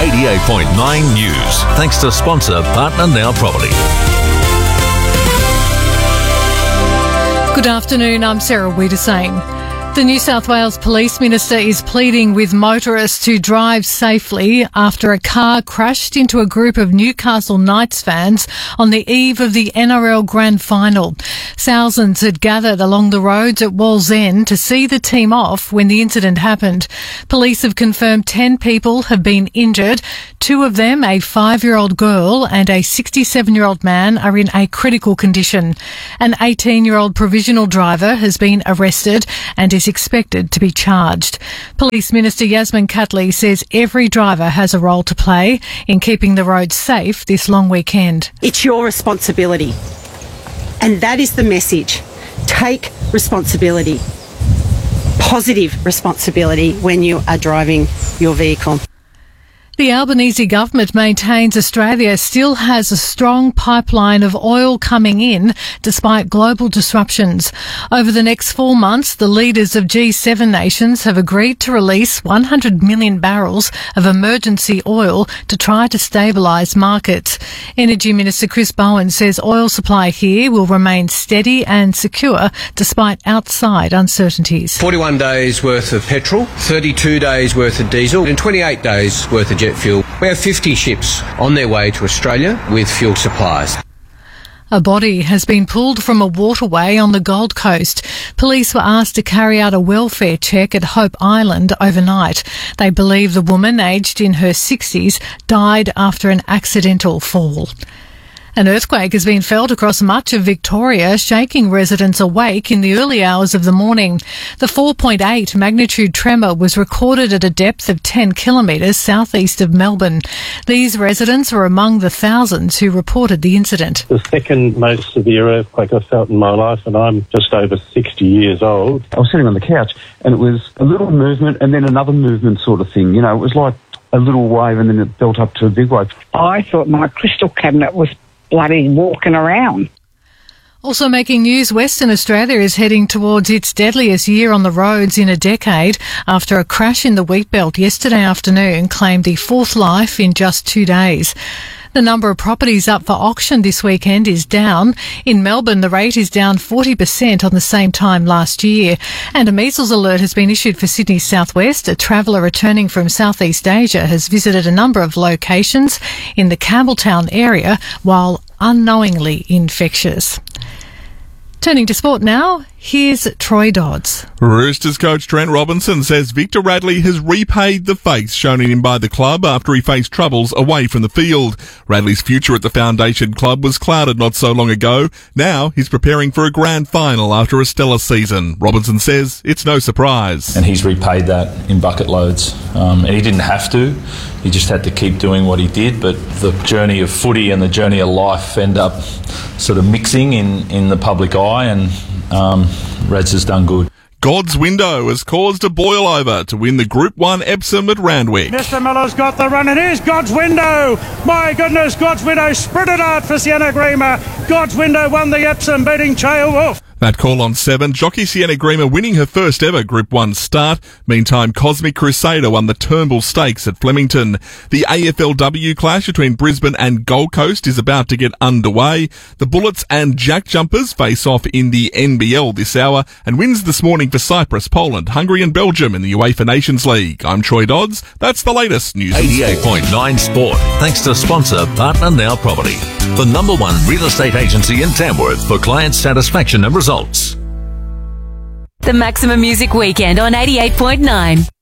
88.9 News. Thanks to sponsor Partner Now Property. Good afternoon, I'm Sarah Wiedersame. The New South Wales Police Minister is pleading with motorists to drive safely after a car crashed into a group of Newcastle Knights fans on the eve of the NRL Grand Final. Thousands had gathered along the roads at Wallsend to see the team off when the incident happened. Police have confirmed 10 people have been injured. 2 of them, a 5-year-old girl and a 67-year-old man, are in a critical condition. An 18-year-old provisional driver has been arrested and is expected to be charged. Police Minister Yasmin Catley says every driver has a role to play in keeping the roads safe this long weekend. It's your responsibility. And that is the message. Take responsibility. Positive responsibility when you are driving your vehicle. The Albanese government maintains Australia still has a strong pipeline of oil coming in despite global disruptions. Over the next 4 months, the leaders of G7 nations have agreed to release 100 million barrels of emergency oil to try to stabilise markets. Energy Minister Chris Bowen says oil supply here will remain steady and secure despite outside uncertainties. 41 days worth of petrol, 32 days worth of diesel and 28 days worth of jet fuel. We have 50 ships on their way to Australia with fuel supplies. A body has been pulled from a waterway on the Gold Coast. Police were asked to carry out a welfare check at Hope Island overnight. They believe the woman, aged in her 60s, died after an accidental fall. An earthquake has been felt across much of Victoria, shaking residents awake in the early hours of the morning. The 4.8 magnitude tremor was recorded at a depth of 10 kilometres southeast of Melbourne. These residents are among the thousands who reported the incident. The second most severe earthquake I've felt in my life, and I'm just over 60 years old. I was sitting on the couch and it was a little movement and then another movement sort of thing. You know, it was like a little wave and then it built up to a big wave. I thought my crystal cabinet was bloody walking around. Also making news, Western Australia is heading towards its deadliest year on the roads in a decade after a crash in the Wheatbelt yesterday afternoon claimed the 4th life in just 2 days. The number of properties up for auction this weekend is down. In Melbourne, the rate is down 40% on the same time last year. And a measles alert has been issued for Sydney's southwest. A traveller returning from Southeast Asia has visited a number of locations in the Campbelltown area while unknowingly infectious. Turning to sport now, here's Troy Dodds. Roosters coach Trent Robinson says Victor Radley has repaid the faith shown in him by the club after he faced troubles away from the field. Radley's future at the Foundation Club was clouded not so long ago. Now he's preparing for a grand final after a stellar season. Robinson says it's no surprise. And he's repaid that in bucket loads. And he didn't have to. He just had to keep doing what he did. But the journey of footy and the journey of life end up sort of mixing in the public eye, and Reds has done good. God's Window has caused a boil over to win the Group 1 Epsom at Randwick. Mr. Miller's got the run. It is God's Window. My goodness, God's Window sprinted out for Sienna Grima. God's Window won the Epsom, beating Chaya Wolf. That call on 7, jockey Sienna Grima winning her first ever Group 1 start. Meantime, Cosmic Crusader won the Turnbull Stakes at Flemington. The AFLW clash between Brisbane and Gold Coast is about to get underway. The Bullets and Jack Jumpers face off in the NBL this hour, and wins this morning for Cyprus, Poland, Hungary and Belgium in the UEFA Nations League. I'm Troy Dodds. That's the latest news. 88.9 Sport. Thanks to sponsor Partner Now Property, the #1 real estate agency in Tamworth for client satisfaction and results. The Maximum Music Weekend on 88.9.